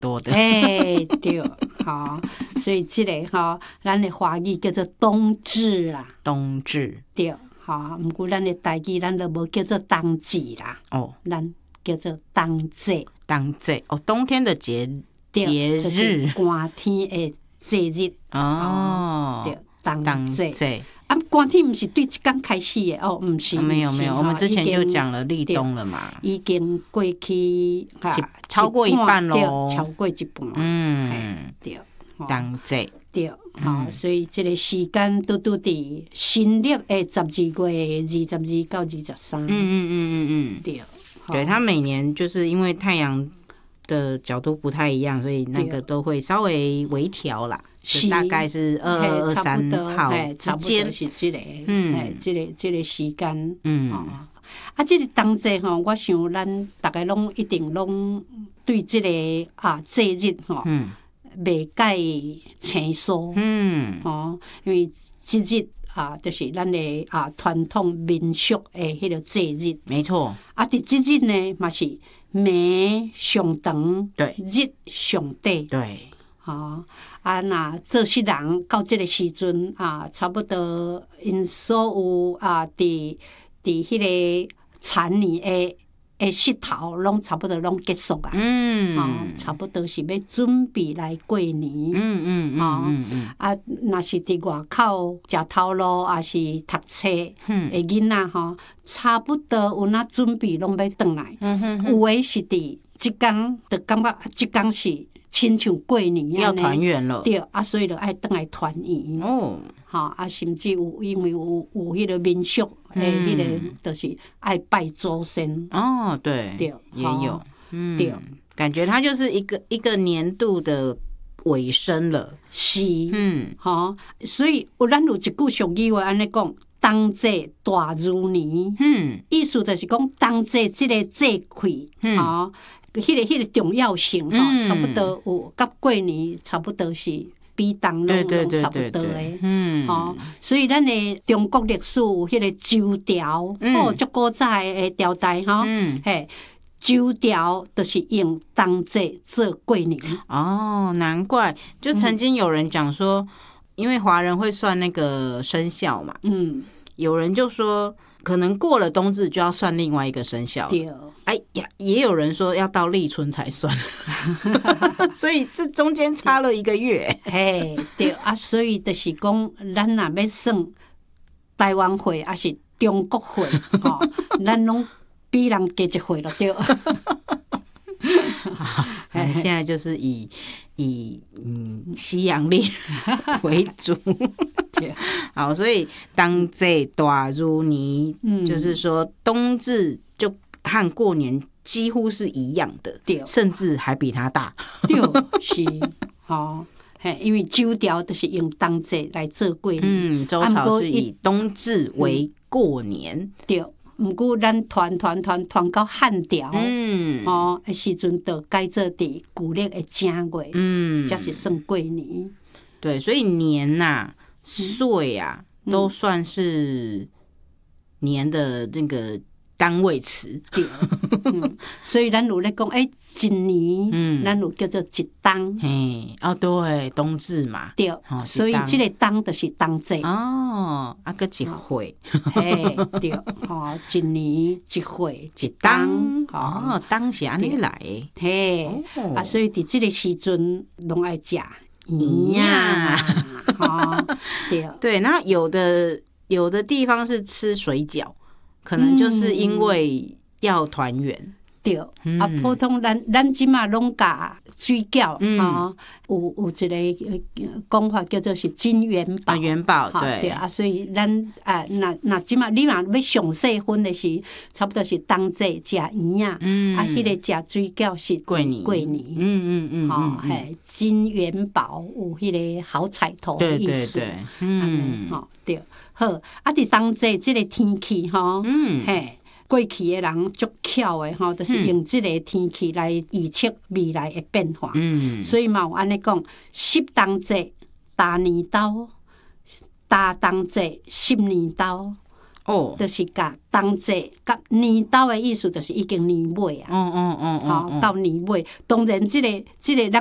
多的。 对，好，所以这个哈，咱的华语叫做冬至啦， 冬至对，好，不过咱的台语咱都无叫做冬至啦，咱叫做冬节。 冬节冬天的节日， 就是寒天的节日对，冬节。寒天不是对这天开始的不是。 没有，我们之前就讲了立冬了嘛， 已经过去超过一半咯， 超过一半。对， 冬节。 对，所以这个时间都伫新历的12月22到23。 对，它每年就是因为太阳的角度不太一样，所以那个都会稍微微调啦，就大概是22、23号之间， 是这个，这个时间，这个冬节我想咱大概拢一定拢对这个节日袂介生疏，因为这日就是咱的传统民俗的迄个节日， 没错。 伫这日呢，嘛是暝上长， 对， 日上短， 对。 那做事人到这个时阵差不多因所有伫迄个残年的势头，拢差不多拢结束啊。差不多是要准备来过年。若是伫外口食头路，也是读册的囡仔差不多有哪准备拢要转来。有的是伫即天，就感觉即天是亲像过年要团圆了。 对，所以就爱转来团圆。甚至有因为有迄个民俗迄个，就是爱拜祖先。 对，也有。 对， 感觉它就是一个年度的尾声了。 是，所以咱有一句俗语话安尼讲，冬节大如年。意思就是讲冬节这个节气，迄个重要性差不多有甲过年差不多是比冬拢差不多的。所以咱的中国历史有迄个周朝，足古早的朝代周朝就是用冬节做过年。 难怪，就曾经有人讲说，因为华人会算那个生肖嘛，有人就说可能过了冬至就要算另外一个生肖。对，也有人说要到立春才算，所以这中间差了1个月。 对所以就是讲，咱若要算台湾岁还是中国岁，咱拢比人加一岁了。对。 现在就是以西洋历为主。好，所以冬节大如年，就是说冬至就和过年几乎是一样的，甚至还比它大。 对，是因为周朝就是用冬节来做过年， 周朝是以冬至为过年。 对。毋过咱团到汉朝，的时阵就改做伫旧历的正月，才是算过年。 对，所以年岁都算是年的那个单位词。 对，所以咱有咧讲，一年，咱有叫做一冬。 对，冬至嘛。 对，所以这个冬就是冬节。 个一岁。 对，一年一岁一冬。 冬是安尼来的。 所以伫这个时阵拢爱食年啊。 对，那有的地方是吃水饺。可能就是因为要团圆。 对，普通咱即马拢甲水饺有一个讲法叫做是金元宝。 元宝，对。 所以咱那即马你若要上细分的是，差不多是冬节食圆迄个食水饺是过年。金元宝有迄个好彩头的意思。对。好，伫冬节这个天气过去的人足巧的就是用这个天气来预测未来的变化。所以嘛有安尼讲，湿冬节大年斗，大冬节湿年斗， 哦， 就是甲冬节、甲年斗的意思，就是已经年尾啊。到年尾，当然即个咱